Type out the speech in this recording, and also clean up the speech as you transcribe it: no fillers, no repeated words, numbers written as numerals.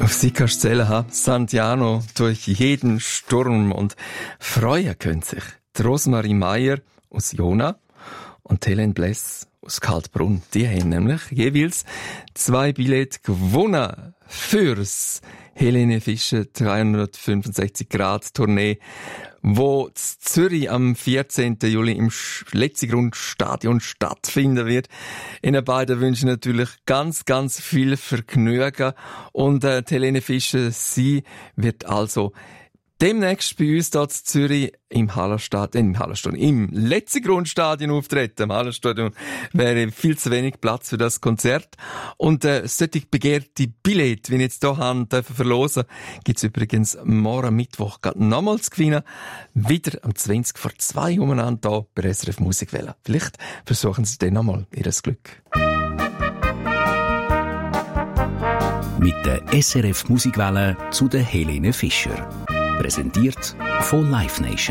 Auf sie kannst du zählen haben. Santiano durch jeden Sturm. Und freuen können sich die Rosemarie Meier aus Jona und Helen Bless aus Kaltbrunn. Die haben nämlich jeweils 2 Billette gewonnen fürs Helene Fischer 365-Grad-Tournee, wo in Zürich am 14. Juli im Letzigrund-Stadion stattfinden wird. Ihnen beiden wünschen natürlich ganz, ganz viel Vergnügen. Und die Helene Fischer, sie wird also demnächst bei uns dort in Zürich im Letzigrund-Stadion auftreten. Im Hallenstadion wäre viel zu wenig Platz für das Konzert. Und solche begehrte Billette, wie ich jetzt hier haben dürfen verlosen, gibt's übrigens morgen Mittwoch nochmal zu gewinnen. Wieder am 20 vor 2 umeinander hier bei SRF Musikwelle. Vielleicht versuchen Sie dann nochmal Ihr Glück. Mit der SRF Musikwelle zu der Helene Fischer. Präsentiert von Live Nation.